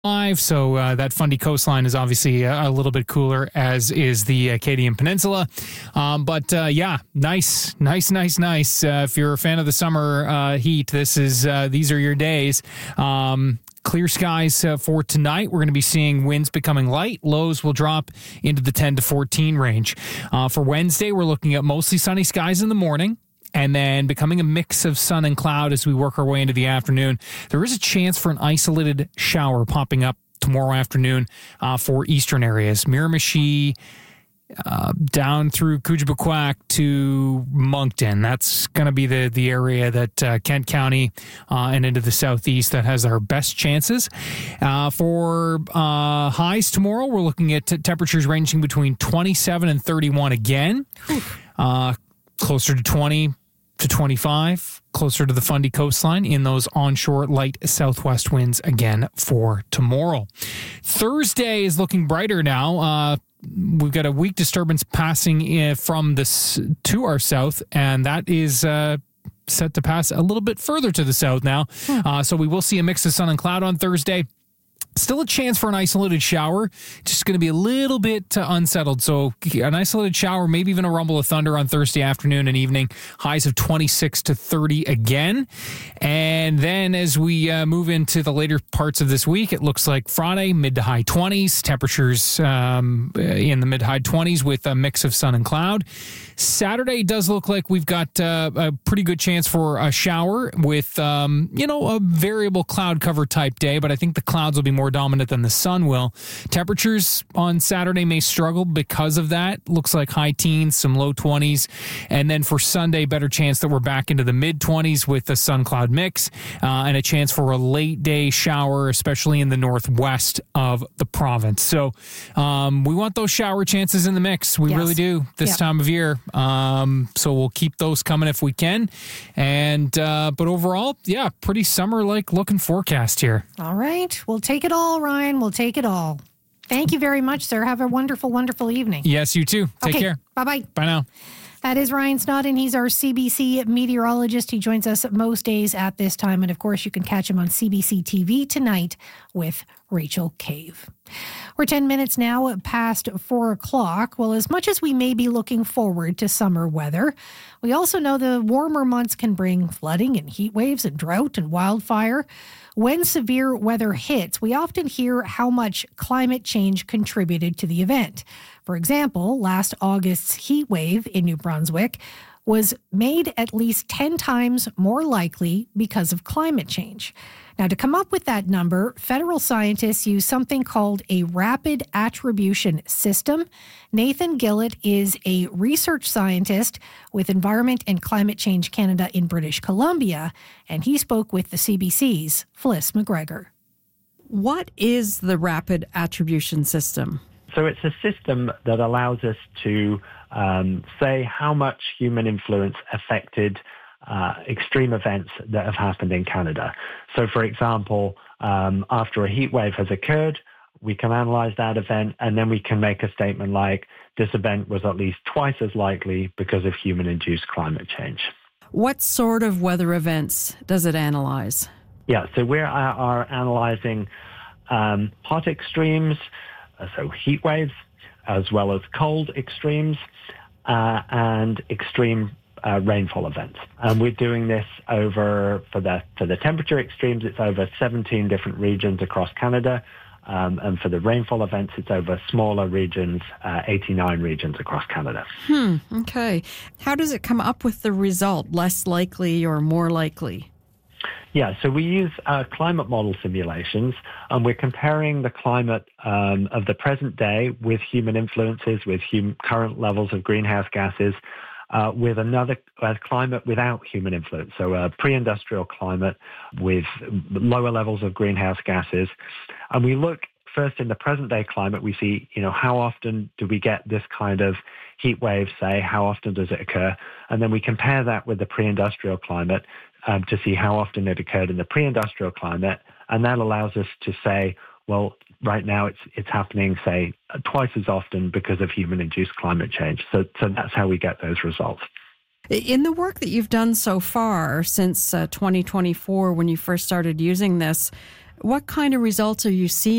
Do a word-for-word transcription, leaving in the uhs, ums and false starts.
Five, so uh, that Fundy coastline is obviously a, a little bit cooler, as is the Acadian Peninsula. Um, but uh, yeah, nice, nice, nice, nice. Uh, if you're a fan of the summer uh, heat, this is uh, these are your days. Um, Clear skies uh, for tonight. We're going to be seeing winds becoming light. Lows will drop into the ten to fourteen range. Uh, for Wednesday, we're looking at mostly sunny skies in the morning, and then becoming a mix of sun and cloud as we work our way into the afternoon. There is a chance for an isolated shower popping up tomorrow afternoon uh, for eastern areas. Miramichi, uh, down through Koujibaquak to Moncton. That's going to be the, the area that uh, Kent County uh, and into the southeast that has our best chances. Uh, for uh, highs tomorrow, we're looking at t- temperatures ranging between twenty-seven and thirty-one again. Uh, closer to twenty to twenty-five, closer to the Fundy coastline in those onshore light southwest winds again for tomorrow. Thursday is looking brighter now. Uh, we've got a weak disturbance passing in from this to our south, and that is uh, set to pass a little bit further to the south now. Hmm. Uh, so we will see a mix of sun and cloud on Thursday. Still a chance for an isolated shower, just going to be a little bit uh, unsettled. So an isolated shower, maybe even a rumble of thunder on Thursday afternoon and evening. Highs of twenty-six to thirty again. And then as we uh, move into the later parts of this week, it looks like Friday, mid to high twenties. Temperatures um, in the mid high twenties with a mix of sun and cloud. Saturday does look like we've got uh, a pretty good chance for a shower with, um, you know, a variable cloud cover type day, but I think the clouds will be more dominant than the sun will. Temperatures on Saturday may struggle because of that. Looks like high teens, some low twenties. And then for Sunday, better chance that we're back into the mid twenties with a sun cloud mix uh, and a chance for a late day shower, especially in the northwest of the province. So um, we want those shower chances in the mix. We yes. really do this yep. time of year. Um, so we'll keep those coming if we can. And, uh, but overall, yeah, pretty summer-like looking forecast here. All right. We'll take it all, Ryan. We'll take it all. Thank you very much, sir. Have a wonderful, wonderful evening. Yes, you too. Take okay. care. Bye-bye. Bye now. That is Ryan Snodden. He's our C B C meteorologist. He joins us most days at this time. And of course, you can catch him on C B C T V tonight with Rachel Cave. We're ten minutes now past four o'clock. Well, as much as we may be looking forward to summer weather, we also know the warmer months can bring flooding and heat waves and drought and wildfire. When severe weather hits, we often hear how much climate change contributed to the event. For example, last August's heat wave in New Brunswick was made at least ten times more likely because of climate change. Now, to come up with that number, federal scientists use something called a rapid attribution system. Nathan Gillett is a research scientist with Environment and Climate Change Canada in British Columbia, and he spoke with the C B C's Phyllis McGregor. What is the rapid attribution system? So it's a system that allows us to um, say how much human influence affected uh, extreme events that have happened in Canada. So, for example, um, after a heat wave has occurred, we can analyze that event, and then we can make a statement like, this event was at least twice as likely because of human-induced climate change. What sort of weather events does it analyze? Yeah, so we are, are analyzing um, hot extremes, uh, so heat waves, as well as cold extremes, uh, and extreme uh, rainfall events. And we're doing this over, for the, for the temperature extremes, it's over seventeen different regions across Canada. Um, and for the rainfall events, it's over smaller regions, uh, eighty-nine regions across Canada. Hmm, okay. How does it come up with the result, less likely or more likely? Yeah, so we use uh, climate model simulations, and we're comparing the climate um, of the present day with human influences, with hum- current levels of greenhouse gases, uh, with another uh, climate without human influence, so a pre-industrial climate with lower levels of greenhouse gases. And we look first in the present day climate, we see, you know, how often do we get this kind of heat wave, say, how often does it occur? And then we compare that with the pre-industrial climate um, to see how often it occurred in the pre-industrial climate. And that allows us to say, well, right now it's it's happening, say, twice as often because of human-induced climate change. So, so that's how we get those results. In the work that you've done so far since uh, twenty twenty-four, when you first started using this, What kind of results are you seeing?